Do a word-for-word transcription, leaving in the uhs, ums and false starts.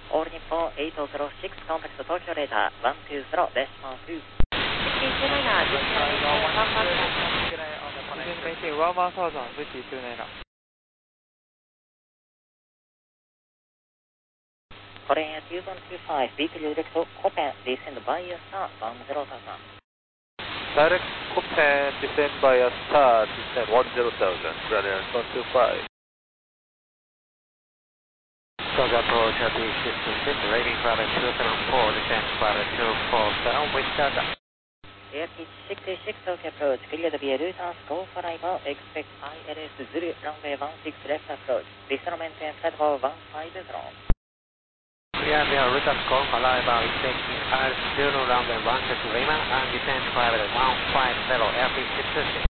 All Nippon eight zero six contact Tokyo radar one two zero decimal two. Maintain one one thousand fifty-two naira. Korean Air two one two five, weekly direct to Koppen, descend by a star one zero thousand. Direct Koppen, descend by a star, descend one zero thousand, Korean Air one two five. Dog approach at the six two six, rating flight two seven four, descend flight two four seven, with Dada. Air pitch six two six, Tokyo approach, clear the via Luton, go for arrival, expect I L S Zulu, runway one six left approach, descend maintain flight for one five zero. Clear via Luton, go for arrival, expect I L S Zulu, runway one six Lima, and descend flight one five zero, air pitch six two six.